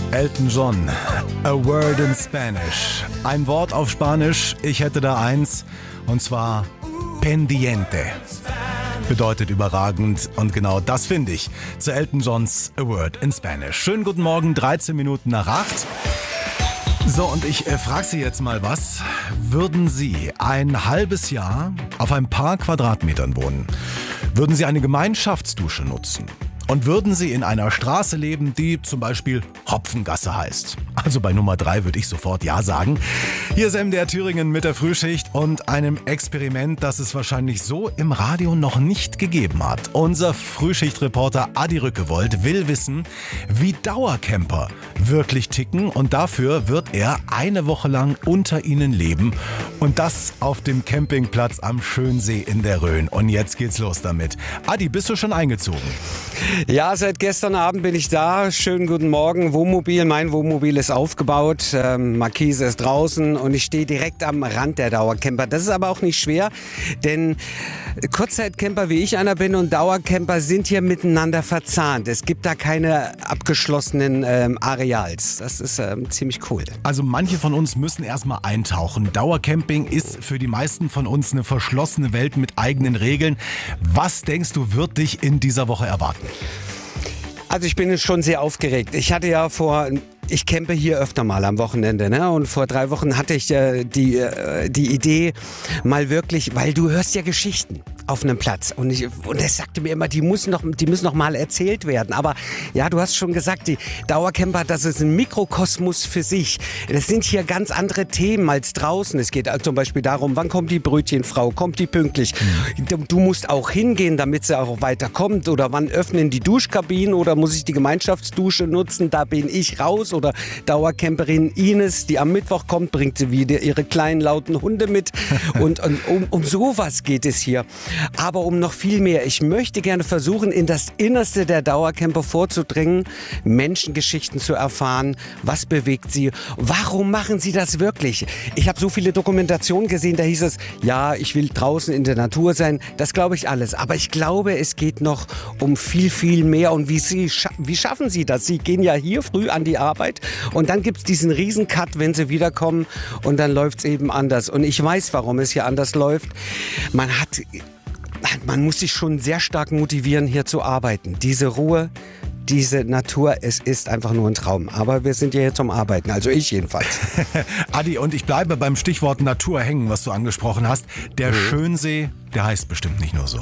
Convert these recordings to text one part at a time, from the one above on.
Elton John, A Word in Spanish. Ein Wort auf Spanisch, ich hätte da eins, und zwar pendiente. Bedeutet überragend, und genau das finde ich zu Elton Johns A Word in Spanish. Schönen guten Morgen, 13 Minuten nach 8. So, und ich frage Sie jetzt mal was. Würden Sie ein halbes Jahr auf ein paar Quadratmetern wohnen? Würden Sie eine Gemeinschaftsdusche nutzen? Und würden Sie in einer Straße leben, die zum Beispiel Hopfengasse heißt? Also bei Nummer 3 würde ich sofort Ja sagen. Hier ist MDR Thüringen mit der Frühschicht und einem Experiment, das es wahrscheinlich so im Radio noch nicht gegeben hat. Unser Frühschichtreporter Adi Rückewold will wissen, wie Dauercamper wirklich ticken, und dafür wird er eine Woche lang unter ihnen leben, und das auf dem Campingplatz am Schönsee in der Rhön. Und jetzt geht's los damit. Adi, bist du schon eingezogen? Ja, seit gestern Abend bin ich da. Schönen guten Morgen. Wohnmobil, mein Wohnmobil ist aufgebaut. Markise ist draußen und ich stehe direkt am Rand der Dauercamper. Das ist aber auch nicht schwer, denn Kurzzeitcamper, wie ich einer bin, und Dauercamper sind hier miteinander verzahnt. Es gibt da keine abgeschlossenen Areals. Das ist ziemlich cool. Also manche von uns müssen erstmal eintauchen. Dauercamping ist für die meisten von uns eine verschlossene Welt mit eigenen Regeln. Was denkst du, wird dich in dieser Woche erwarten? Also ich bin schon sehr aufgeregt. Ich campe hier öfter mal am Wochenende, ne? Und vor 3 Wochen hatte ich die Idee, mal wirklich, weil du hörst ja Geschichten auf einem Platz, und er sagte mir immer, die müssen noch mal erzählt werden. Aber ja, du hast schon gesagt, die Dauercamper, das ist ein Mikrokosmos für sich. Das sind hier ganz andere Themen als draußen. Es geht also zum Beispiel darum, wann kommt die Brötchenfrau, kommt die pünktlich? Du musst auch hingehen, damit sie auch weiterkommt. Oder wann öffnen die Duschkabinen, oder muss ich die Gemeinschaftsdusche nutzen? Da bin ich raus. Oder Dauercamperin Ines, die am Mittwoch kommt, bringt sie wieder ihre kleinen lauten Hunde mit. Und um sowas geht es hier. Aber um noch viel mehr. Ich möchte gerne versuchen, in das Innerste der Dauercamper vorzudringen, Menschengeschichten zu erfahren. Was bewegt sie? Warum machen sie das wirklich? Ich habe so viele Dokumentationen gesehen, da hieß es, ja, ich will draußen in der Natur sein. Das glaube ich alles. Aber ich glaube, es geht noch um viel, viel mehr. Und wie schaffen sie das? Sie gehen ja hier früh an die Arbeit, und dann gibt es diesen riesen Cut, wenn sie wiederkommen, und dann läuft es eben anders. Und ich weiß, warum es hier anders läuft. Man muss sich schon sehr stark motivieren, hier zu arbeiten. Diese Ruhe, diese Natur, es ist einfach nur ein Traum. Aber wir sind ja hier zum Arbeiten, also ich jedenfalls. Adi, und ich bleibe beim Stichwort Natur hängen, was du angesprochen hast. Der Schönsee, der heißt bestimmt nicht nur so.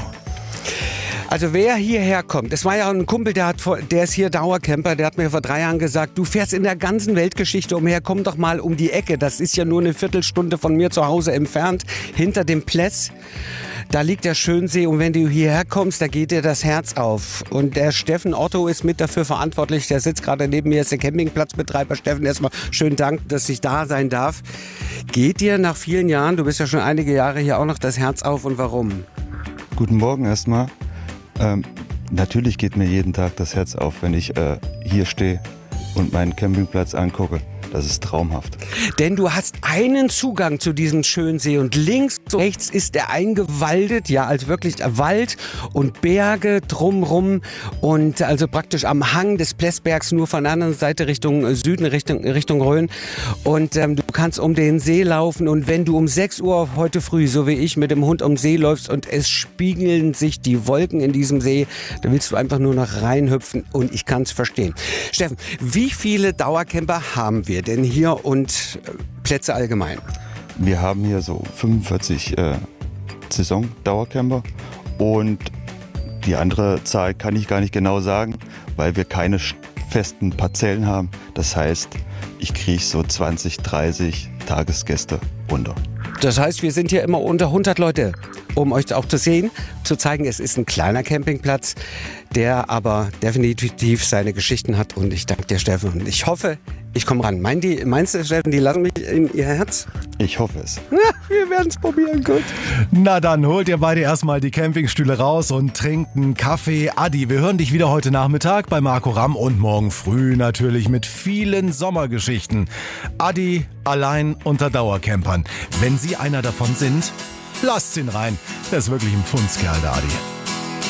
Also wer hierher kommt, es war ja ein Kumpel, der ist hier Dauercamper, der hat mir vor 3 Jahren gesagt, du fährst in der ganzen Weltgeschichte umher, komm doch mal um die Ecke. Das ist ja nur eine Viertelstunde von mir zu Hause entfernt, hinter dem Plätz. Da liegt der Schönsee, und wenn du hierher kommst, da geht dir das Herz auf. Und der Steffen Otto ist mit dafür verantwortlich, der sitzt gerade neben mir, ist der Campingplatzbetreiber. Steffen, erstmal schönen Dank, dass ich da sein darf. Geht dir nach vielen Jahren, du bist ja schon einige Jahre hier, auch noch das Herz auf, und warum? Guten Morgen erstmal. Natürlich geht mir jeden Tag das Herz auf, wenn ich hier stehe und meinen Campingplatz angucke. Das ist traumhaft. Denn du hast einen Zugang zu diesem Schönsee, und links und rechts ist er eingewaldet, ja, also wirklich Wald und Berge drumrum, und also praktisch am Hang des Plässbergs, nur von der anderen Seite Richtung Süden, Richtung Rhön. Und du kannst um den See laufen, und wenn du um 6 Uhr heute früh, so wie ich, mit dem Hund um den See läufst und es spiegeln sich die Wolken in diesem See, da willst du einfach nur noch reinhüpfen, und ich kann es verstehen. Steffen, wie viele Dauercamper haben wir denn hier und Plätze allgemein? Wir haben hier so 45 Saison-Dauercamper, und die andere Zahl kann ich gar nicht genau sagen, weil wir keine festen Parzellen haben. Das heißt, ich kriege so 20, 30 Tagesgäste unter. Das heißt, wir sind hier immer unter 100 Leute, um euch auch zu sehen, zu zeigen, es ist ein kleiner Campingplatz, der aber definitiv seine Geschichten hat, und ich danke dir, Steffen, und ich hoffe, ich komme ran. Meinst du, Steffen, die lassen mich in ihr Herz? Ich hoffe es. Ja, wir werden es probieren, gut. Na dann, holt ihr beide erstmal die Campingstühle raus und trinkt einen Kaffee. Adi, wir hören dich wieder heute Nachmittag bei Marco Ramm, und morgen früh natürlich mit vielen Sommergeschichten. Adi allein unter Dauercampern. Wenn Sie einer davon sind, lasst ihn rein. Der ist wirklich ein Pfundskerl, der Adi.